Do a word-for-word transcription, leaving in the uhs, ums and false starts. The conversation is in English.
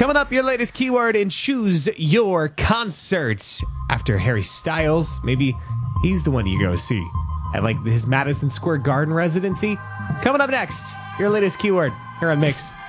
Coming up, your latest keyword in Choose Your Concert. After Harry Styles, maybe he's the one you go see at like his Madison Square Garden residency. Coming up next, your latest keyword here on Mix.